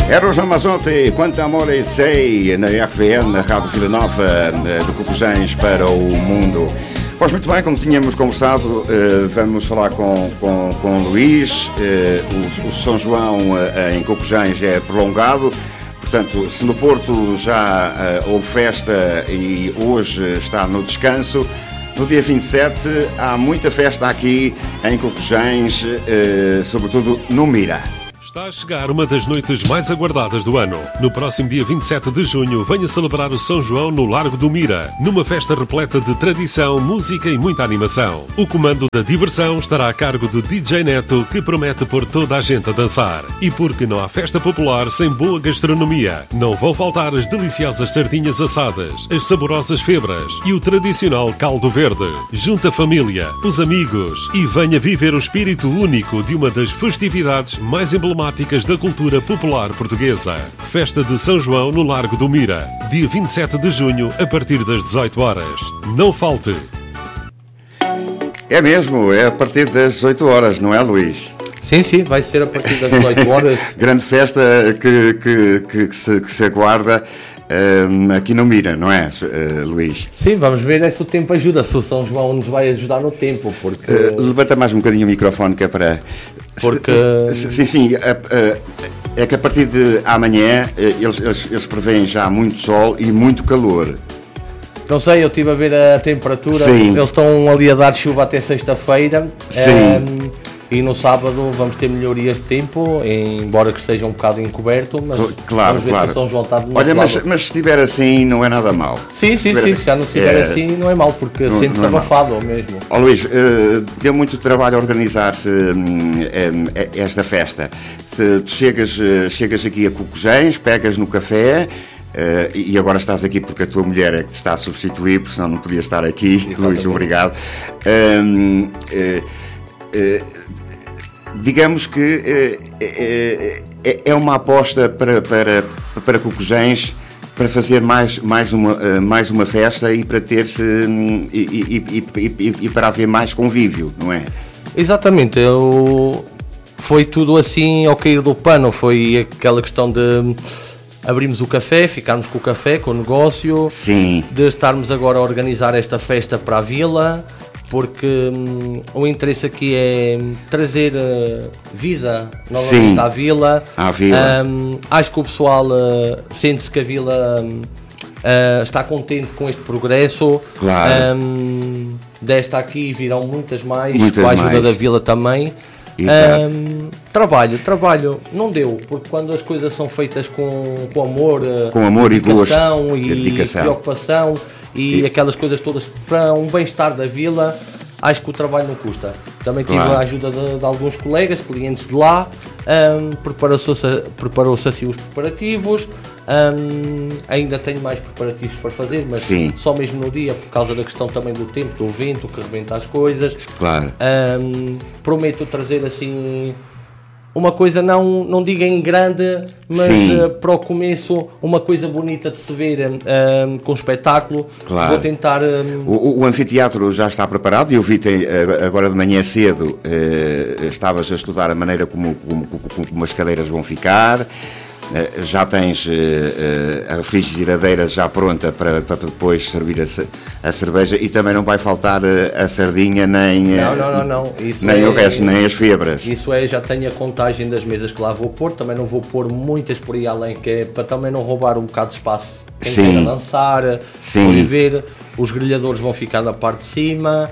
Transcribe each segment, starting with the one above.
Eros Amazote, Quanto Amore Sei, na RVN, na Rádio Vila Nova, de Cocuzens para o mundo. Pois muito bem, como tínhamos conversado, vamos falar com o Luís. O São João em Cocuzens é prolongado. Portanto, se no Porto já houve festa e hoje está no descanso, no dia 27 há muita festa aqui em Cocuzens, sobretudo no Mira. Está a chegar uma das noites mais aguardadas do ano. No próximo dia 27 de junho, venha celebrar o São João no Largo do Mira, numa festa repleta de tradição, música e muita animação. O comando da diversão estará a cargo do DJ Neto, que promete pôr toda a gente a dançar. E porque não há festa popular sem boa gastronomia, não vão faltar as deliciosas sardinhas assadas, as saborosas febras e o tradicional caldo verde. Junte a família, os amigos e venha viver o espírito único de uma das festividades mais emblemáticas da cultura popular portuguesa. Festa de São João no Largo do Mira, dia 27 de junho, a partir das 18 horas. Não falte! É mesmo, é a partir das 18 horas, não é, Luís? Sim, vai ser a partir das 18 horas. Grande festa que se aguarda aqui no Mira, não é, Luís? Sim, vamos ver se o tempo ajuda, se o São João nos vai ajudar no tempo, porque... levanta mais um bocadinho o microfone, que é para... Porque... Sim, é que a partir de amanhã eles prevêem já muito sol e muito calor. Não sei, eu estive a ver a temperatura. Sim. Eles estão ali a dar chuva até sexta-feira. Sim. E no sábado vamos ter melhorias de tempo, embora que esteja um bocado encoberto, mas claro, vamos ver se o São João está do nosso Olha, lado. mas se estiver assim não é nada mau. Sim, se já não estiver assim não é mau, porque sente-se abafado mesmo. Ó Luís, deu muito trabalho a organizar-se esta festa. Tu chegas aqui a Cocuzens, pegas no café, e agora estás aqui porque a tua mulher é que te está a substituir, porque senão não podias estar aqui. Exatamente. Luís, obrigado. Digamos que é uma aposta para Cocuzens, para fazer mais uma festa e para ter-se e para haver mais convívio, não é? Exatamente, foi tudo assim ao cair do pano, foi aquela questão de abrimos o café, ficarmos com o café, com o negócio. Sim. De estarmos agora a organizar esta festa para a vila, porque o interesse aqui é trazer vida novamente à vila. Acho que o pessoal sente-se que a vila está contente com este progresso. Claro. Desta aqui virão muitas mais com a ajuda da vila também. Trabalho não deu, porque quando as coisas são feitas com amor e gosto e dedicação, preocupação e aquelas coisas todas para um bem-estar da vila, acho que o trabalho não custa. Também tive a ajuda de alguns colegas, clientes de lá, preparou-se assim os preparativos. Ainda tenho mais preparativos para fazer, mas só mesmo no dia, por causa da questão também do tempo, do vento que rebenta as coisas. Claro. Prometo trazer assim uma coisa, não digo em grande, mas para o começo uma coisa bonita de se ver, com espetáculo. Claro. Vou tentar... O anfiteatro já está preparado e eu vi agora de manhã cedo, estavas a estudar a maneira como as cadeiras vão ficar. Já tens a frigiradeira já pronta para depois servir a cerveja e também não vai faltar a sardinha nem Isso nem o resto, nem as febras. Isso já tenho a contagem das mesas que lá vou pôr, também não vou pôr muitas por aí além, que é para também não roubar um bocado de espaço quem queira lançar, pode ver, os grelhadores vão ficar na parte de cima,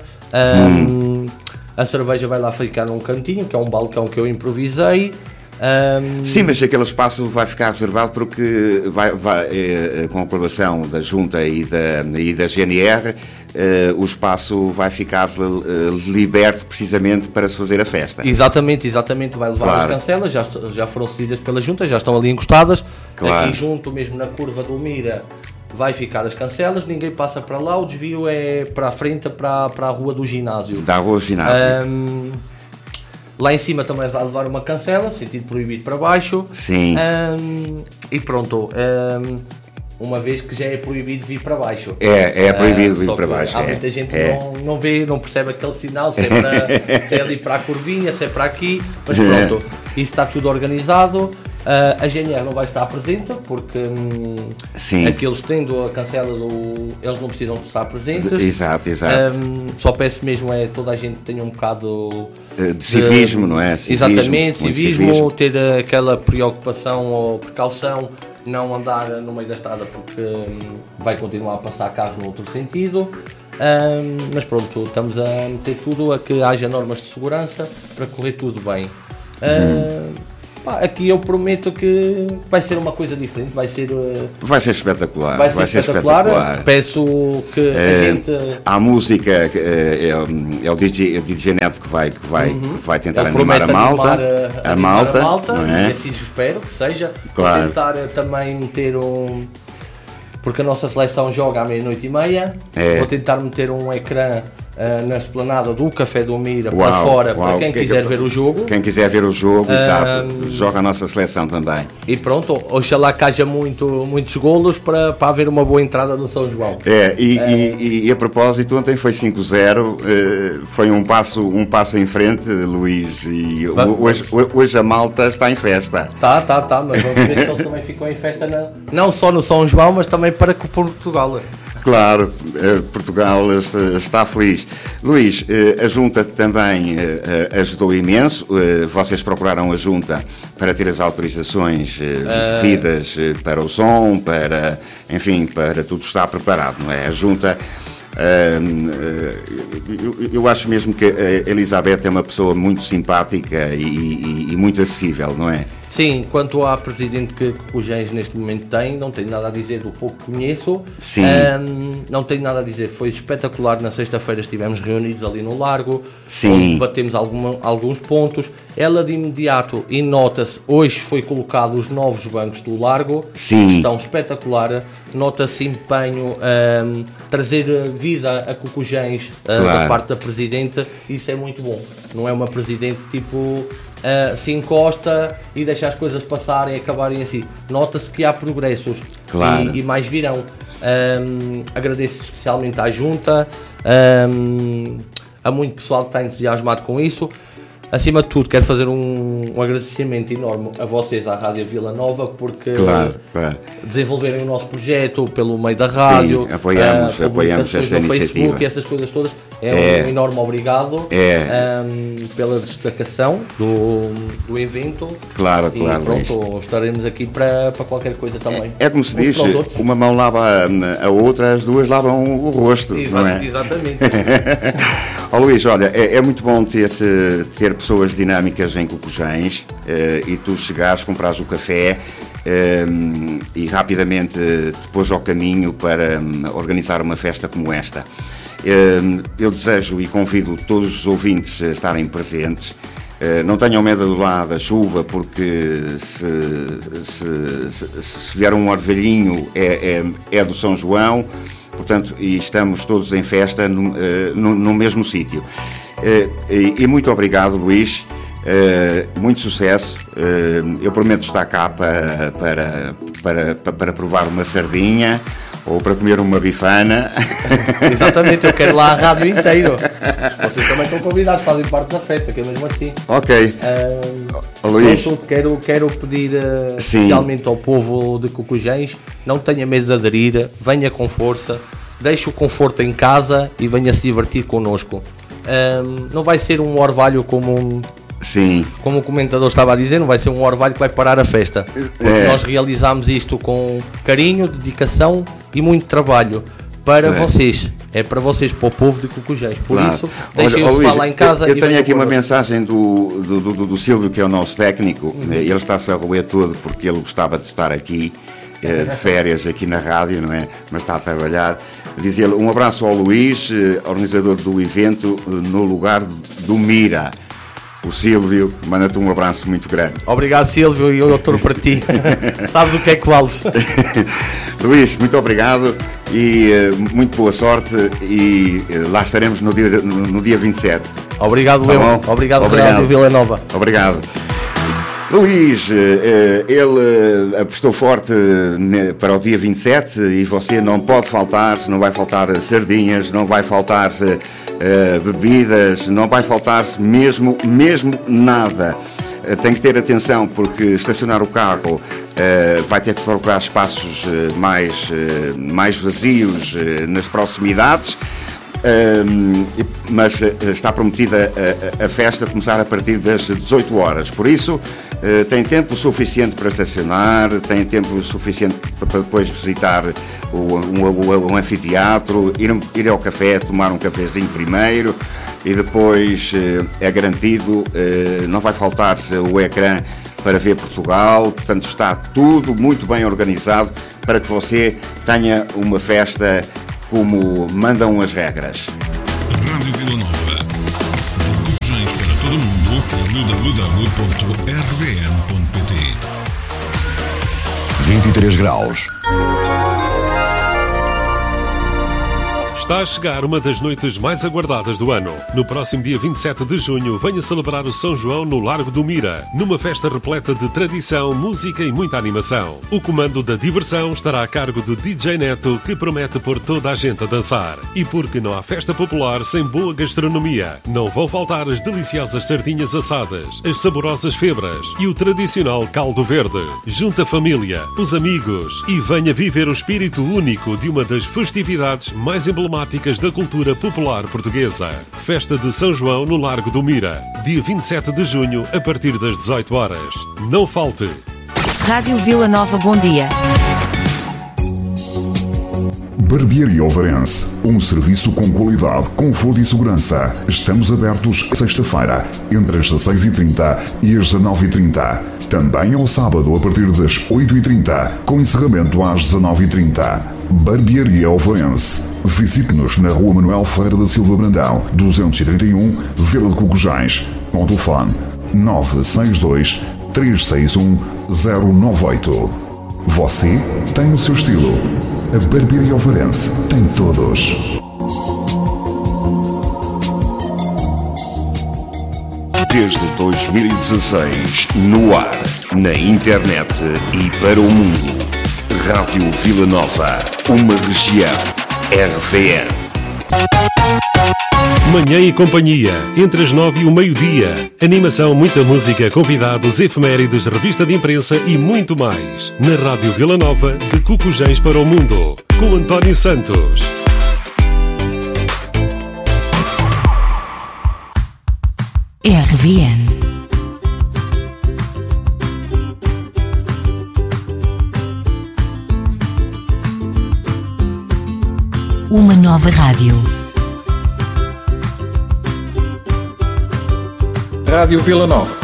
a cerveja vai lá ficar num cantinho, que é um balcão que eu improvisei. Sim, mas aquele espaço vai ficar reservado porque vai com a aprovação da Junta e da GNR, o espaço vai ficar liberto precisamente para se fazer a festa. Exatamente, vai levar as cancelas, já foram cedidas pela Junta, já estão ali encostadas. Aqui junto, mesmo na curva do Mira, vai ficar as cancelas, ninguém passa para lá, o desvio é para a frente, para a rua do ginásio. Da rua do ginásio. Lá em cima também vai levar uma cancela, sentido proibido para baixo. Sim. E pronto, uma vez que já é proibido vir para baixo. É proibido vir para baixo. Há muita gente que não vê, não percebe aquele sinal, se é ali para a curvinha, se é para aqui, mas pronto, isso está tudo organizado. A GNR não vai estar presente porque aqueles tendo a cancela, eles não precisam de estar presentes. Exato. Só peço mesmo toda a gente tenha um bocado de civismo, não é? Exatamente, civismo, ter aquela preocupação ou precaução, não andar no meio da estrada porque vai continuar a passar carros no outro sentido. Mas pronto, estamos a meter tudo a que haja normas de segurança para correr tudo bem. Aqui eu prometo que vai ser uma coisa diferente, vai ser espetacular. Vai ser espetacular. Peço que a gente... A música, é o DJ Neto que vai tentar animar a malta, não é? E assim espero que seja. Claro. Vou tentar também meter porque a nossa seleção joga à 12:30. Vou tentar meter um ecrã na esplanada do Café do Mira para fora, para quem quiser ver o jogo. Quem quiser ver o jogo, exato, joga a nossa seleção também. E pronto, oxalá que haja muitos golos para haver uma boa entrada no São João. E a propósito, ontem foi 5-0, foi um passo em frente, Luís, e hoje a malta está em festa. Tá, mas vamos ver se eles também ficam em festa, não só no São João, mas também para Portugal. Claro, Portugal está feliz. Luís, a Junta também ajudou imenso. Vocês procuraram a Junta para ter as autorizações devidas para o som, para tudo estar preparado, não é? A Junta... eu acho mesmo que a Elizabeth é uma pessoa muito simpática e muito acessível, não é? Sim, quanto à presidente que Cocujens neste momento tem, não tenho nada a dizer do pouco que conheço. Sim. Não tenho nada a dizer, foi espetacular. Na sexta-feira estivemos reunidos ali no Largo, onde batemos alguns pontos. Ela de imediato, e nota-se, hoje foi colocado os novos bancos do Largo. Sim. Estão espetacular. Nota-se empenho, trazer vida a Cocujens da parte da presidente. Isso é muito bom. Não é uma presidente tipo... se encosta e deixa as coisas passarem e acabarem assim. Nota-se que há progressos, e mais virão. Agradeço especialmente à Junta, a muito pessoal que está entusiasmado com isso. Acima de tudo, quero fazer um agradecimento enorme a vocês, à Rádio Vila Nova, porque desenvolverem o nosso projeto pelo meio da rádio. Sim, apoiamos esta no iniciativa. Facebook, essas coisas todas. Um enorme obrigado pela destacação do evento. Claro. Pronto, estaremos aqui para qualquer coisa também. É como se diz, uma mão lava a outra, as duas lavam o rosto. Não é? Exatamente. Luís, olha, é muito bom ter pessoas dinâmicas em Cocujens e tu chegares, comprares o café e rapidamente te pôs ao caminho para organizar uma festa como esta. Eu desejo e convido todos os ouvintes a estarem presentes. Não tenham medo lá da chuva, porque se vier um orvalhinho é do São João, portanto, e estamos todos em festa no mesmo sítio. E muito obrigado, Luís, muito sucesso. Eu prometo estar cá para provar uma sardinha ou para comer uma bifana. Exatamente, eu quero lá a rádio inteiro. Vocês também estão convidados, fazem parte da festa, que é mesmo assim. Ok. Luís, quero pedir especialmente ao povo de Cocujens, não tenha medo de aderir, venha com força, deixe o conforto em casa e venha se divertir connosco. Não vai ser um orvalho como o comentador estava a dizer, não vai ser um orvalho que vai parar a festa. Porque nós realizamos isto com carinho, dedicação e muito trabalho para vocês. É para vocês, para o povo de Cocujens. Por isso, deixem-os lá em casa. Eu tenho aqui uma mensagem do Silvio, que é o nosso técnico. Ele está-se a roer todo porque ele gostava de estar aqui de férias aqui na rádio, não é? Mas está a trabalhar. Dizia-lhe um abraço ao Luís, organizador do evento no lugar do Mira. O Silvio manda-te um abraço muito grande. Obrigado, Silvio, e eu estou para ti. Sabes o que é que vales. Luís, muito obrigado e muito boa sorte, e lá estaremos no dia 27. Obrigado, Leão. Obrigado, Rádio Vila Nova. Obrigado. Luís, ele apostou forte para o dia 27 e você não pode faltar, não vai faltar sardinhas, não vai faltar bebidas, não vai faltar mesmo nada. tem que ter atenção porque estacionar o carro vai ter que procurar espaços mais vazios nas proximidades. Mas está prometida a festa começar a partir das 18 horas. Por isso, tem tempo suficiente para estacionar, tem tempo suficiente para depois visitar um anfiteatro, ir ao café, tomar um cafezinho primeiro e depois é garantido, não vai faltar o ecrã para ver Portugal. Portanto, está tudo muito bem organizado para que você tenha uma festa como mandam as regras. Rádio Vila Nova. De Cujães para todo mundo, www.rvn.pt. 23 graus. Está a chegar uma das noites mais aguardadas do ano. No próximo dia 27 de junho, venha celebrar o São João no Largo do Mira, numa festa repleta de tradição, música e muita animação. O comando da diversão estará a cargo do DJ Neto, que promete pôr toda a gente a dançar. E porque não há festa popular sem boa gastronomia, não vão faltar as deliciosas sardinhas assadas, as saborosas febras e o tradicional caldo verde. Junte a família, os amigos e venha viver o espírito único de uma das festividades mais emblemáticas da cultura popular portuguesa. Festa de São João no Largo do Mira, dia 27 de junho, a partir das 18 horas. Não falte! Rádio Vila Nova, bom dia. Barbearia Ovarense, um serviço com qualidade, conforto e segurança. Estamos abertos sexta-feira, entre as 16h30 e as 19h30. Também ao sábado, a partir das 8h30, com encerramento às 19h30. Barbearia Ovarense. Visite-nos na Rua Manuel Ferreira da Silva Brandão, 231, Vila de Cocujães. Com telefone 962 361 098. Você tem o seu estilo. A Barbearia Ovarense tem todos. Desde 2016, no ar, na internet e para o mundo. Rádio Vila Nova, uma região. RVN. Manhã e companhia, entre as 9 e o meio-dia. Animação, muita música, convidados, efemérides, revista de imprensa e muito mais. Na Rádio Vila Nova, de Cocujães para o mundo. Com António Santos. RVN. Uma nova rádio. Rádio Vila Nova.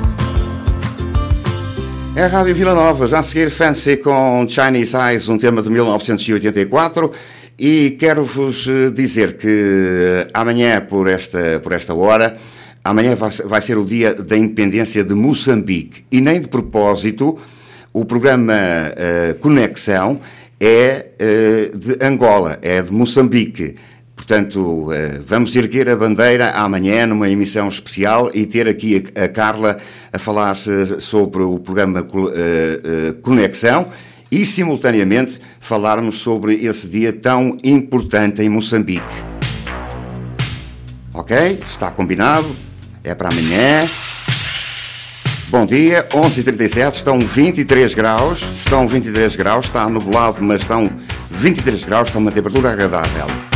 É a Rádio Vila Nova, já a seguir Fancy com Chinese Eyes, um tema de 1984, e quero-vos dizer que amanhã, por esta hora, amanhã vai ser o dia da independência de Moçambique, e nem de propósito, o programa Conexão é de Angola, é de Moçambique. Portanto, vamos erguer a bandeira amanhã numa emissão especial e ter aqui a Carla a falar sobre o programa Conexão e, simultaneamente, falarmos sobre esse dia tão importante em Moçambique. Ok? Está combinado? É para amanhã. Bom dia, 11h37, estão 23 graus, está nublado, mas estão 23 graus, está uma temperatura agradável.